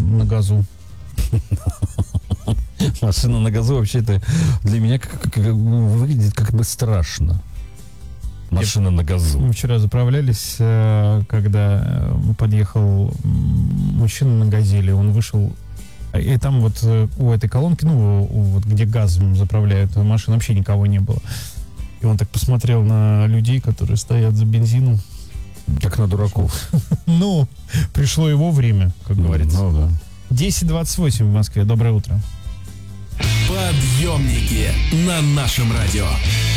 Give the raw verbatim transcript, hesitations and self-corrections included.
на газу. Машина на газу вообще-то для меня как, как, выглядит как бы страшно. Машина на газу. Мы вчера заправлялись, когда подъехал мужчина на «Газели». Он вышел, и там вот у этой колонки, ну, вот где газом заправляют машину, вообще никого не было. И он так посмотрел на людей, которые стоят за бензином. Как на дураков. Ну, пришло его время, как говорится. Ну, да. десять двадцать восемь в Москве. Доброе утро. Подъемники на нашем радио.